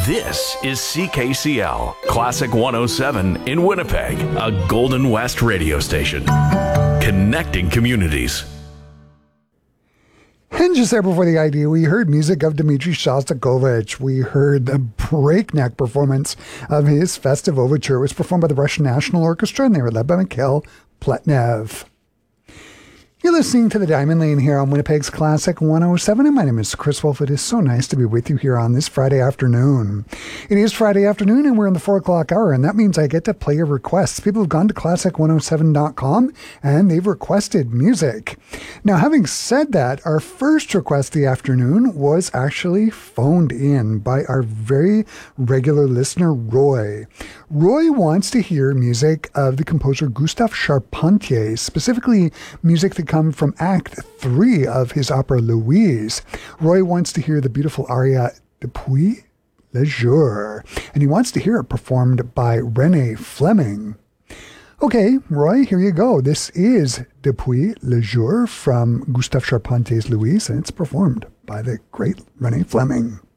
This is CKCL, Classic 107 in Winnipeg, a Golden West radio station. Connecting communities. And just there before the idea, we heard music of Dmitri Shostakovich. We heard the breakneck performance of his Festive Overture. It was performed by the Russian National Orchestra, and they were led by Mikhail Pletnev. You're listening to The Diamond Lane here on Winnipeg's Classic 107, and my name is Chris Wolf. It is so nice to be with you here on this Friday afternoon. It is Friday afternoon, and we're in the 4 o'clock hour, and that means I get to play your requests. People have gone to classic107.com, and they've requested music. Now, having said that, our first request of the afternoon was actually phoned in by our very regular listener, Roy. Roy wants to hear music of the composer Gustave Charpentier, specifically music that come from Act 3 of his opera Louise. Roy wants to hear the beautiful aria Depuis le Jour, and he wants to hear it performed by René Fleming. Okay, Roy, here you go. This is Depuis le Jour from Gustave Charpentier's Louise, and it's performed by the great René Fleming.